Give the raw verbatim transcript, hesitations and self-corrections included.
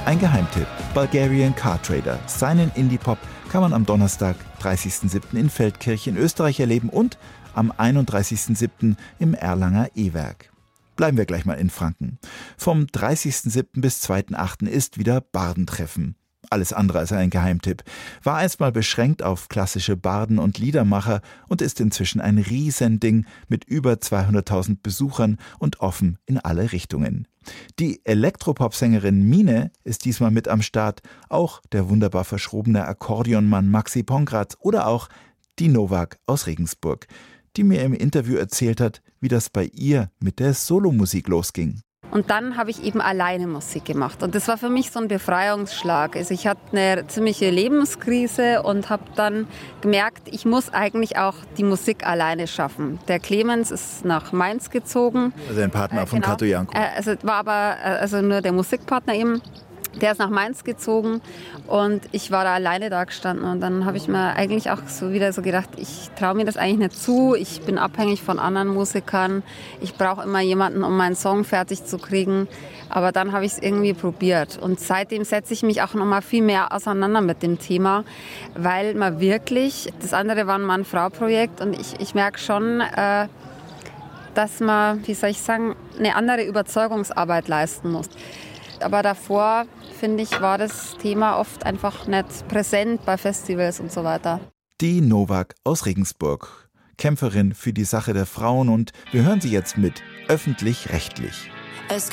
Ein Geheimtipp: Bulgarian Car Trader. Seinen Indie-Pop kann man am Donnerstag, dreißigsten siebten in Feldkirch in Österreich erleben und am einunddreißigsten siebten im Erlanger E-Werk. Bleiben wir gleich mal in Franken. Vom dreißigsten siebten bis zweiten achten ist wieder Bardentreffen. Alles andere als ein Geheimtipp. War einstmal beschränkt auf klassische Barden und Liedermacher und ist inzwischen ein Riesending mit über zweihunderttausend Besuchern und offen in alle Richtungen. Die Elektropop-Sängerin Mine ist diesmal mit am Start, auch der wunderbar verschrobene Akkordeonmann Maxi Pongratz oder auch die Novak aus Regensburg, die mir im Interview erzählt hat, wie das bei ihr mit der Solomusik losging. Und dann habe ich eben alleine Musik gemacht. Und das war für mich so ein Befreiungsschlag. Also ich hatte eine ziemliche Lebenskrise und habe dann gemerkt, ich muss eigentlich auch die Musik alleine schaffen. Der Clemens ist nach Mainz gezogen. Also ein Partner äh, von genau. Kato Janko. Äh, also war aber äh, also nur der Musikpartner eben. Der ist nach Mainz gezogen und ich war da alleine da gestanden und dann habe ich mir eigentlich auch so wieder so gedacht, ich traue mir das eigentlich nicht zu, ich bin abhängig von anderen Musikern, ich brauche immer jemanden, um meinen Song fertig zu kriegen, aber dann habe ich es irgendwie probiert und seitdem setze ich mich auch noch mal viel mehr auseinander mit dem Thema, weil man wirklich, das andere war ein Mann-Frau-Projekt und ich, ich merke schon, äh, dass man, wie soll ich sagen, eine andere Überzeugungsarbeit leisten muss. Aber davor, finde ich, war das Thema oft einfach nicht präsent bei Festivals und so weiter. Die Novak aus Regensburg, Kämpferin für die Sache der Frauen und wir hören sie jetzt mit Öffentlich-Rechtlich. Es